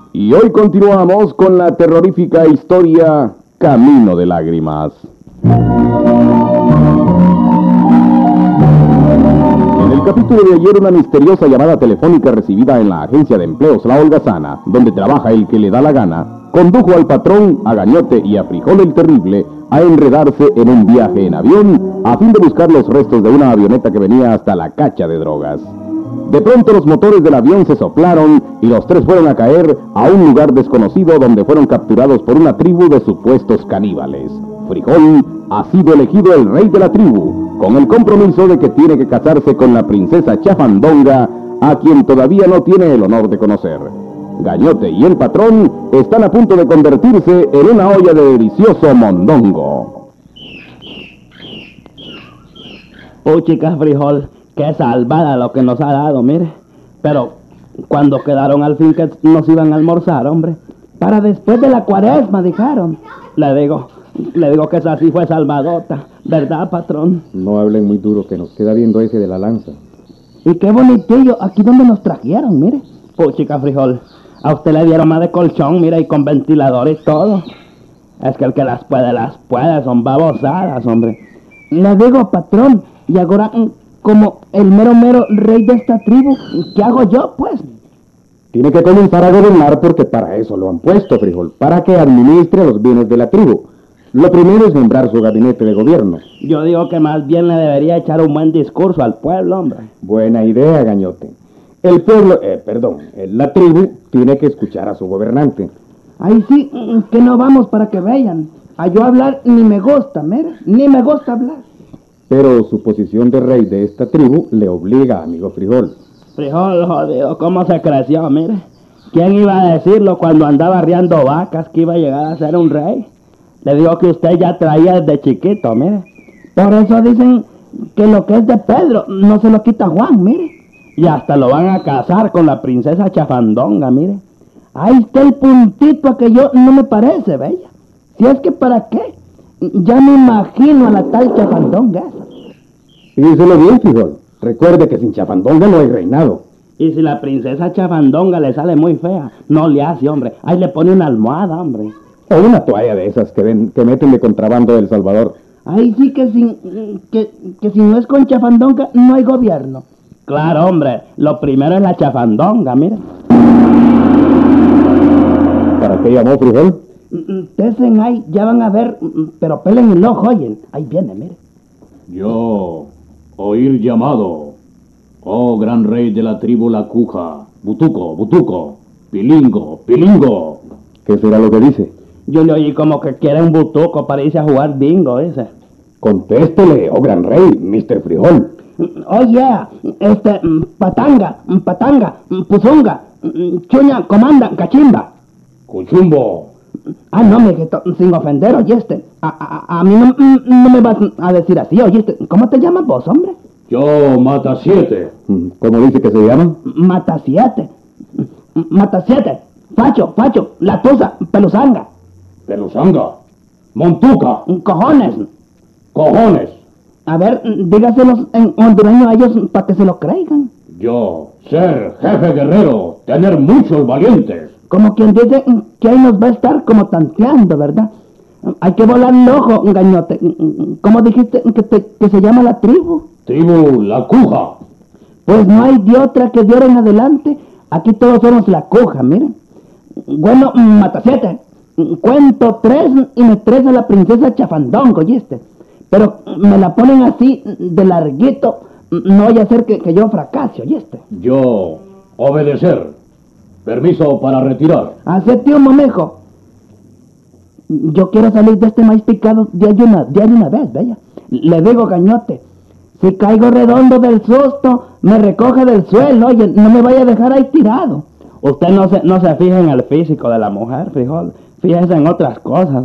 Y hoy continuamos con la terrorífica historia Camino de Lágrimas. En el capítulo de ayer, una misteriosa llamada telefónica recibida en la agencia de empleos La Holgazana, donde trabaja el que le da la gana, condujo al patrón, a Gañote y a Frijol el Terrible a enredarse en un viaje en avión a fin de buscar los restos de una avioneta que venía hasta la cacha de drogas. De pronto los motores del avión se soplaron y los tres fueron a caer a un lugar desconocido donde fueron capturados por una tribu de supuestos caníbales. Frijol ha sido elegido el rey de la tribu, con el compromiso de que tiene que casarse con la princesa Chafandonga, a quien todavía no tiene el honor de conocer. Gañote y el patrón están a punto de convertirse en una olla de delicioso mondongo. Puchica, Frijol, qué salvada lo que nos ha dado, mire. Pero cuando quedaron al fin que nos iban a almorzar, hombre. Para después de la cuaresma, dijeron. Le digo que esa sí fue salvadota, ¿verdad, patrón? No hablen muy duro, que nos queda viendo ese de la lanza. Y qué bonitillo, aquí donde nos trajeron, mire. Puchica, Frijol, a usted le dieron más de colchón, mira, y con ventilador y todo. Es que el que las puede, son babosadas, hombre. Le digo, patrón, y ahora, como el mero rey de esta tribu, ¿qué hago yo, pues? Tiene que comenzar a gobernar porque para eso lo han puesto, Frijol, para que administre los bienes de la tribu. Lo primero es nombrar su gabinete de gobierno. Yo digo que más bien le debería echar un buen discurso al pueblo, hombre. Buena idea, Gañote. El pueblo, la tribu tiene que escuchar a su gobernante. Ahí sí, que no vamos para que vean. A yo hablar ni me gusta, mira, ni me gusta hablar. Pero su posición de rey de esta tribu le obliga, amigo Frijol. Frijol, jodido, cómo se creció, mire. ¿Quién iba a decirlo cuando andaba arriando vacas que iba a llegar a ser un rey? Le digo que usted ya traía desde chiquito, mire. Por eso dicen que lo que es de Pedro no se lo quita Juan, mire. Y hasta lo van a casar con la princesa Chafandonga, mire. Ahí está el puntito que yo no me parece, bella. Si es que para qué, ya me imagino a la tal Chafandonga esa. Díselo bien, Frijol. Recuerde que sin Chafandonga no hay reinado. Y si la princesa Chafandonga le sale muy fea, no le hace, hombre. Ahí le pone una almohada, hombre. O una toalla de esas que meten de contrabando de El Salvador. Ahí sí que si no es con Chafandonga, no hay gobierno. Claro, hombre. Lo primero es la Chafandonga, mira. ¿Para qué llamó, Frijol? Tesen ahí, ya van a ver, pero pelen el ojo, oyen. Ahí viene, mire. Yo, oír llamado, oh gran rey de la tribu La Cuja, Butuco, Pilingo. ¿Qué será lo que dice? Yo le oí como que quiere un butuco para irse a jugar bingo, ese. Contéstele, oh gran rey, Mr. Frijol. Oye, patanga, puzunga, chuña, comanda, cachimba. Cuchumbo, Ah, no, mijito, sin ofender, oíste. A mí no me vas a decir así, oíste. ¿Cómo te llamas vos, hombre? yo mata 7. ¿Cómo dice que se llama? Mata siete, Facho, la tusa, peluzanga, Pelusanga, Montuca, cojones. A ver, dígaselos en hondureño a ellos para que se lo crean. yo, ser jefe guerrero, tener muchos valientes. Como quien dice que ahí nos va a estar como tanteando, ¿verdad? Hay que volar el ojo, Gañote. ¿Cómo dijiste que se llama la tribu? Tribu La Cuja, Pues no hay de otra que de ahora en adelante. Aquí todos somos la cuja, miren. Bueno, mata 7. Cuento 3 y me traes a la princesa Chafandonga, ¿oíste? Pero me la ponen así, de larguito. No vaya a ser que yo fracase, ¿oíste? yo, obedecer. Permiso para retirar. Hacete un momejo. Yo quiero salir de este maíz picado de ahí una vez, bella. Le digo, Gañote, si caigo redondo del susto, me recoge del suelo, oye, no me vaya a dejar ahí tirado. Usted no se fija en el físico de la mujer, Frijol. Fíjese en otras cosas.